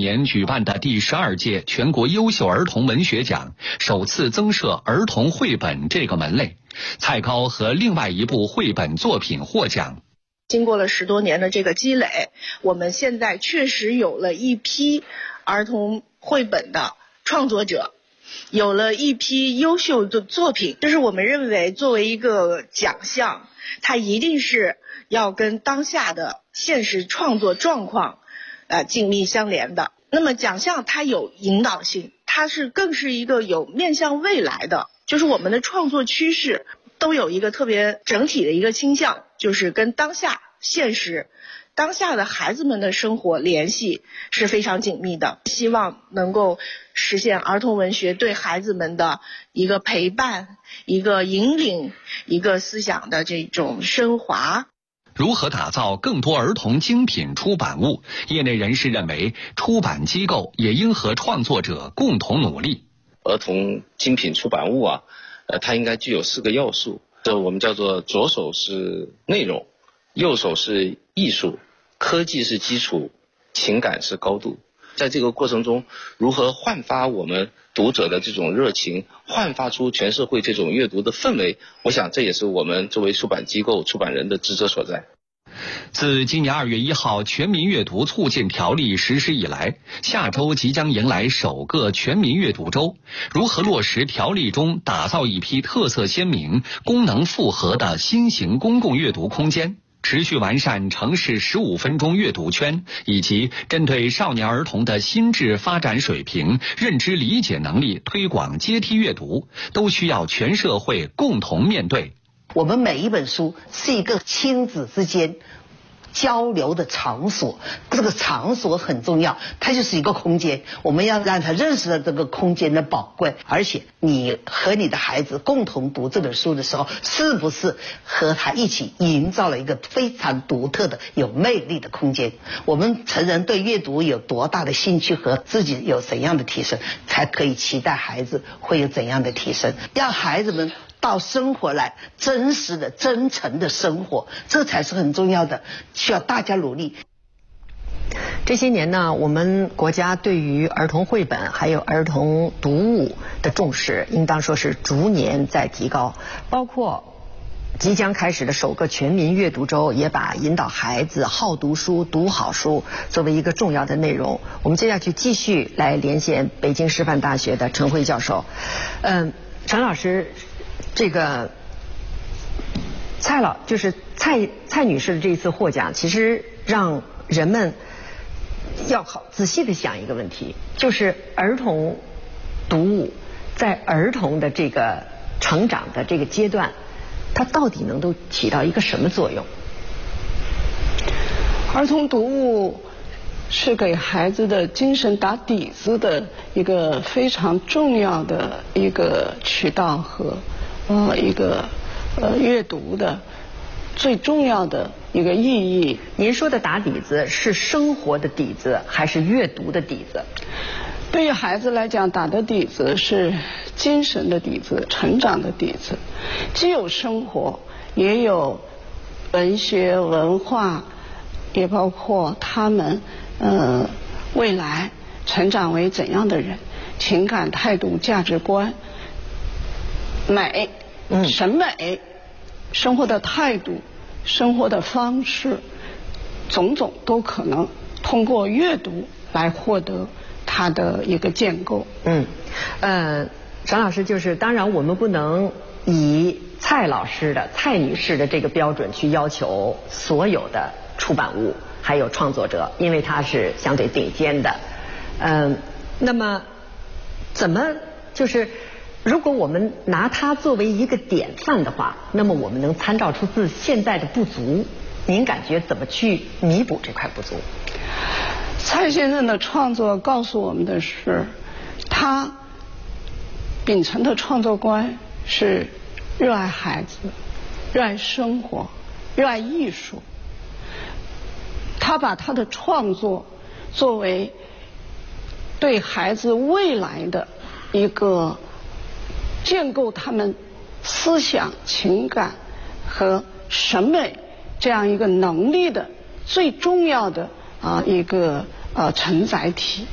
年举办的第12届全国优秀儿童文学奖首次增设儿童绘本这个门类，蔡高和另外一部绘本作品获奖。 经过了10多年的这个积累，我们现在确实有了一批儿童绘本的创作者，有了一批优秀的作品。这是我们认为作为一个奖项，它一定是要跟当下的现实创作状况紧密相连的。那么奖项它有引导性，它更是一个有面向未来的，就是我们的创作趋势都有一个特别整体的一个倾向，就是跟当下现实当下的孩子们的生活联系是非常紧密的，希望能够实现儿童文学对孩子们的一个陪伴，一个引领，一个思想的这种升华。 如何打造更多儿童精品出版物？业内人士认为，出版机构也应和创作者共同努力。 儿童精品出版物它应该具有4个要素，这我们叫做左手是内容，右手是艺术，科技是基础，情感是高度。在这个过程中，如何焕发我们读者的这种热情，焕发出全社会这种阅读的氛围，我想这也是我们作为出版机构出版人的职责所在。 自今年2月1号全民阅读促进条例实施以来，下周即将迎来首个全民阅读周。如何落实条例中打造一批特色鲜明、功能复合的新型公共阅读空间？持续完善城市15分钟阅读圈，以及针对少年儿童的心智发展水平、认知理解能力推广阶梯阅读，都需要全社会共同面对。 我们每一本书是一个亲子之间交流的场所，这个场所很重要，它就是一个空间，我们要让他认识到这个空间的宝贵。而且你和你的孩子共同读这本书的时候，是不是和他一起营造了一个非常独特的有魅力的空间？我们成人对阅读有多大的兴趣和自己有怎样的提升，才可以期待孩子会有怎样的提升，让孩子们到生活来，真实的真诚的生活，这才是很重要的，需要大家努力。 这些年呢，我们国家对于儿童绘本还有儿童读物的重视，应当说是逐年在提高，包括即将开始的首个全民阅读周，也把引导孩子好读书、读好书作为一个重要的内容。我们接下去继续来连线北京师范大学的陈辉教授。陈老师，这个蔡女士的这一次获奖，其实让人们要好仔细的想一个问题，就是儿童读物在儿童的这个成长的这个阶段，它到底能够起到一个什么作用？ 儿童读物是给孩子的精神打底子的一个非常重要的一个渠道和一个阅读的最重要的一个意义。 您说的打底子是生活的底子还是阅读的底子？ 对于孩子来讲，打的底子是精神的底子，成长的底子，既有生活，也有文学文化，也包括他们未来成长为怎样的人，情感态度价值观，美审美，生活的态度，生活的方式，种种都可能通过阅读来获得它的一个建构。 张老师，就是当然我们不能以蔡女士的这个标准去要求所有的出版物还有创作者，因为它是相对顶尖的。那么怎么就是如果我们拿它作为一个典范的话，那么我们能参照出现在的不足，您感觉怎么去弥补这块不足？ 蔡先生的创作告诉我们的是，他秉承的创作观是热爱孩子，热爱生活，热爱艺术。他把他的创作作为对孩子未来的一个建构他们思想、情感和审美这样一个能力的最重要的一个承载体。